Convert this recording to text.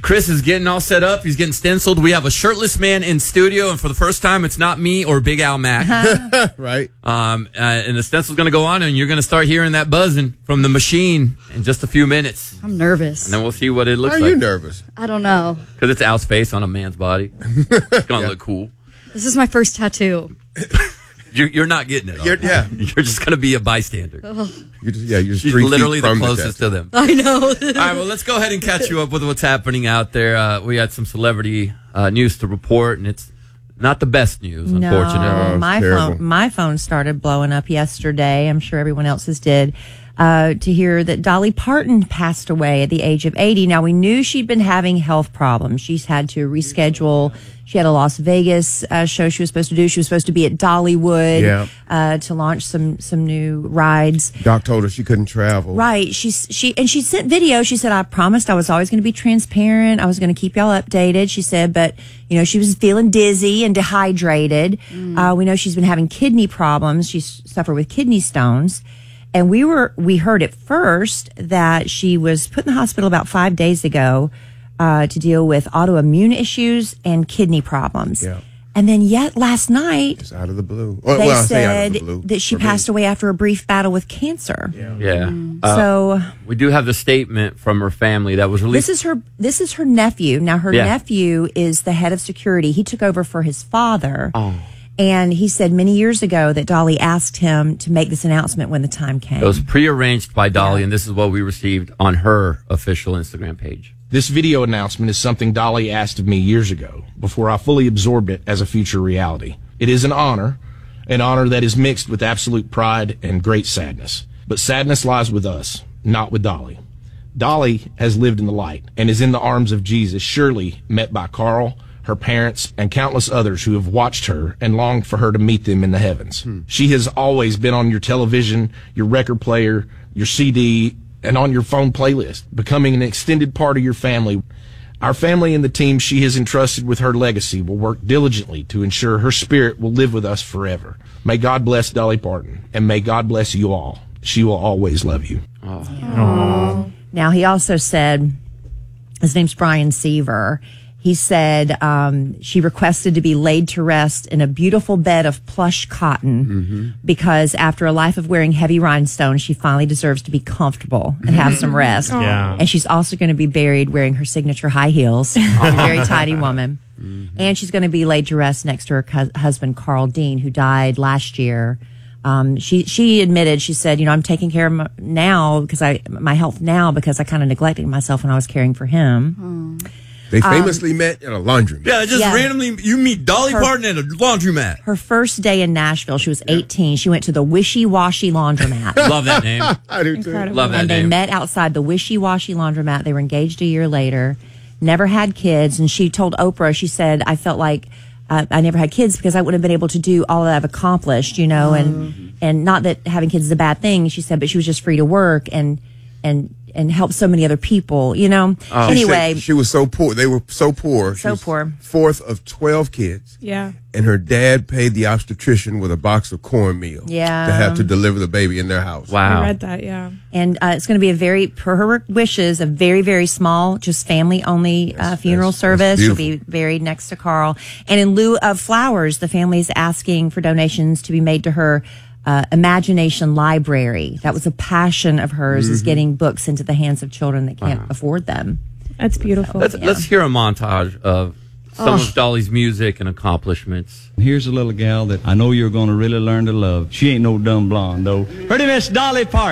Chris is getting all set up. He's getting stenciled. We have a shirtless man in studio, and for the first time, it's not me or Big Al Mack. Right. And the stencil's going to go on, and you're going to start hearing that buzzing from the machine in just a few minutes. I'm nervous. And then we'll see what it looks Why like. are you nervous? I don't know. Because it's Al's face on a man's body. It's going to look cool. This is my first tattoo. You're not getting it. You're just going to be a bystander. You're just She's 3 feet literally the from closest to them. I know. All right, well, let's go ahead and catch you up with what's happening out there. We had some celebrity news to report, and it's not the best news, unfortunately. terrible. My phone started blowing up yesterday. I'm sure everyone else's did. To hear that Dolly Parton passed away at the age of 80. Now, we knew she'd been having health problems. She's had to reschedule. She had a Las Vegas show she was supposed to do. She was supposed to be at Dollywood to launch some new rides. Doc told her she couldn't travel. Right. She sent video. She said, I promised I was always going to be transparent. I was going to keep y'all updated. She said, but she was feeling dizzy and dehydrated. We know she's been having kidney problems. She's suffered with kidney stones. And we heard at first that she was put in the hospital about 5 days ago to deal with autoimmune issues and kidney problems. Yeah. And then yet last night, it's out of the blue. They said that she passed away after a brief battle with cancer. Yeah. So we do have the statement from her family that was released. This is her nephew. Now her nephew is the head of security. He took over for his father. Oh. And he said many years ago that Dolly asked him to make this announcement when the time came. It was prearranged by Dolly, and this is what we received on her official Instagram page. This video announcement is something Dolly asked of me years ago, before I fully absorbed it as a future reality. It is an honor that is mixed with absolute pride and great sadness. But sadness lies with us, not with Dolly. Dolly has lived in the light and is in the arms of Jesus, surely met by Carl, her parents, and countless others who have watched her and longed for her to meet them in the heavens. She has always been on your television, your record player, your CD, and on your phone playlist, becoming an extended part of your family. Our family and the team she has entrusted with her legacy will work diligently to ensure her spirit will live with us forever. May God bless Dolly Parton, and may God bless you all. She will always love you. Aww. Now, he also said, his name's Brian Seaver. He said she requested to be laid to rest in a beautiful bed of plush cotton because after a life of wearing heavy rhinestones, she finally deserves to be comfortable and have some rest. Yeah. And she's also going to be buried wearing her signature high heels. She's a very tidy woman. And she's going to be laid to rest next to her husband, Carl Dean, who died last year. She admitted, she said, I'm taking care of my health now because I kind of neglected myself when I was caring for him. They famously met at a laundromat. Yeah, just randomly, you meet Dolly Parton at a laundromat. Her first day in Nashville, she was 18. She went to the Wishy Washy Laundromat. Love that name. I do too. Love that and name. they met outside the Wishy Washy Laundromat. They were engaged a year later, never had kids. And she told Oprah, she said, I felt like I never had kids because I wouldn't have been able to do all that I've accomplished, and not that having kids is a bad thing, she said, but she was just free to work and help so many other people, Anyway. She was so poor. They were so poor. So poor. Fourth of 12 kids. Yeah. And her dad paid the obstetrician with a box of cornmeal. Yeah. To have to deliver the baby in their house. Wow. I read that, yeah. And it's going to be per her wishes, a very, very small, just family-only funeral service. She'll be buried next to Carl. And in lieu of flowers, the family is asking for donations to be made to her imagination library. That was a passion of hers, is getting books into the hands of children that can't afford them. That's beautiful. Let's hear a montage of some of Dolly's music and accomplishments. Here's a little gal that I know you're going to really learn to love. She ain't no dumb blonde, though. Her name is Dolly Parton.